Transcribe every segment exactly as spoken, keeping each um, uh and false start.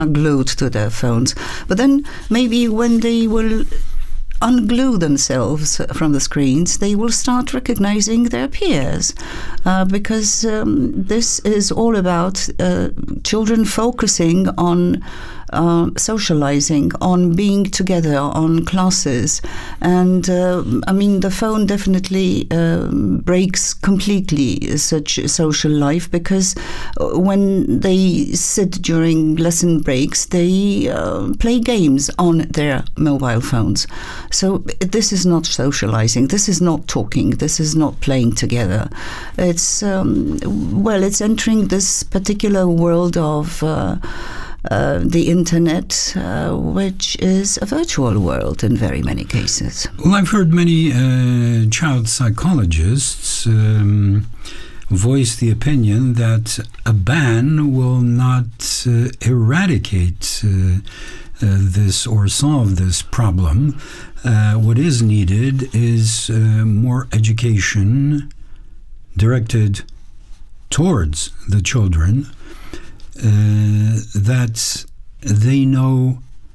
glued to their phones. But then maybe when they will unglue themselves from the screens, they will start recognizing their peers, uh, because um, this is all about uh, children focusing on uh, socializing, on being together, on classes. And uh, I mean, the phone definitely uh, breaks completely such social life, because when they sit during lesson breaks, they uh, play games on their mobile phones. So this is not socializing, this is not talking, this is not playing together. It's, um, well, it's entering this particular world of uh, uh, the internet, uh, which is a virtual world in very many cases. Well, I've heard many uh, child psychologists um, voice the opinion that a ban will not uh, eradicate uh, uh, this or solve this problem. Uh, what is needed is uh, more education directed towards the children, uh, that they know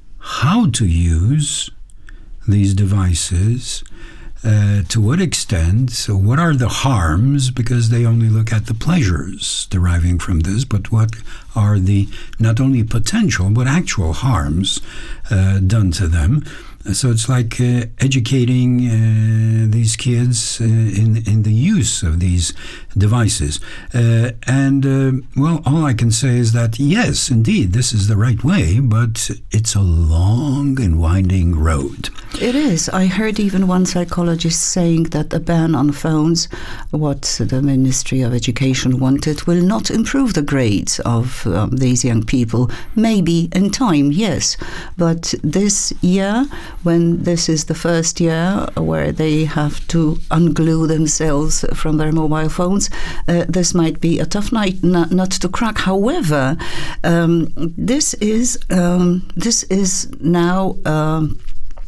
how to use these devices, uh, to what extent, so what are the harms, because they only look at the pleasures deriving from this, but what are the not only potential but actual harms uh, done to them. So it's like uh, educating uh, these kids uh, in in the use of these devices. Uh, and, uh, well, all I can say is that, yes, indeed, this is the right way, but it's a long and winding road. It is. I heard even one psychologist saying that a ban on phones, what the Ministry of Education wanted, will not improve the grades of um, these young people. Maybe in time, yes. But this year, when this is the first year where they have to unglue themselves from their mobile phones, uh, this might be a tough night nut, nut to crack. However, um, this is um, this is now um,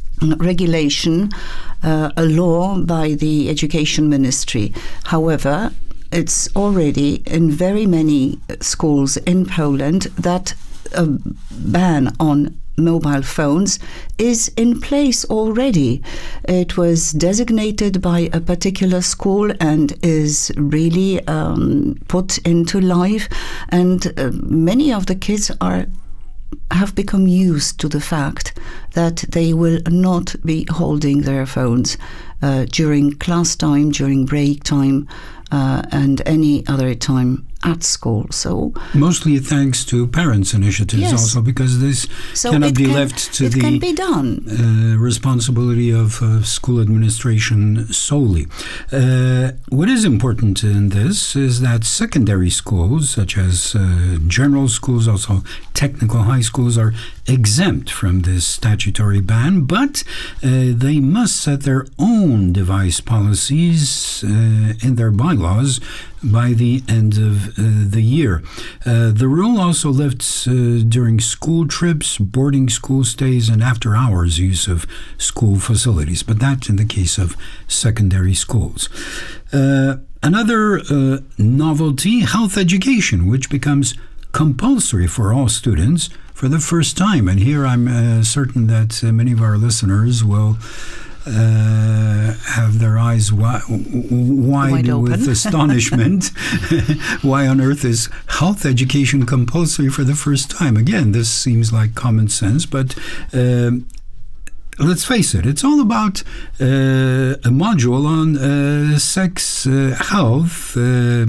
regulation, uh, a law by the Education Ministry. However, it's already in very many schools in Poland that a ban on mobile phones is in place already. It was designated by a particular school and is really um, put into life, and uh, many of the kids are have become used to the fact that they will not be holding their phones uh, during class time, during break time, uh, and any other time at school. So mostly thanks to parents' initiatives, yes. Also, because this so cannot be can, left to it the can be done. Uh, responsibility of uh, school administration solely. Uh, what is important in this is that secondary schools, such as uh, general schools, also technical high schools, are exempt from this statutory ban, but uh, they must set their own device policies uh, in their bylaws by the end of uh, the year. Uh, the rule also lifts uh, during school trips, boarding school stays, and after hours use of school facilities, but that in the case of secondary schools. Uh, another uh, novelty, health education, which becomes compulsory for all students for the first time. And here I'm uh, certain that uh, many of our listeners will Uh, have their eyes wi- wide, wide with astonishment. Why on earth is health education compulsory for the first time? Again, this seems like common sense, but uh, let's face it, it's all about uh, a module on uh, sex uh, health, uh,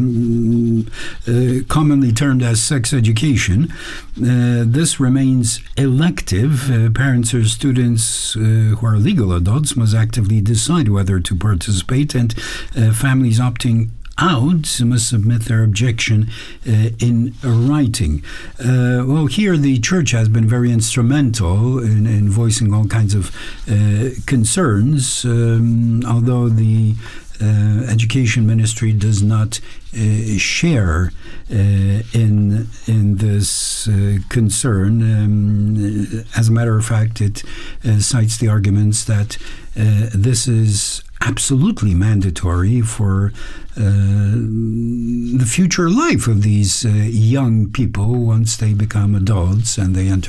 uh, commonly termed as sex education. Uh, this remains elective. Uh, parents or students uh, who are legal adults must actively decide whether to participate, and uh, families opting out must submit their objection uh, in writing. Uh, well, here the church has been very instrumental in, in voicing all kinds of uh, concerns, um, although the Uh, education ministry does not uh, share uh, in in this uh, concern. Um, as a matter of fact, it uh, cites the arguments that uh, this is absolutely mandatory for uh, the future life of these uh, young people once they become adults and they enter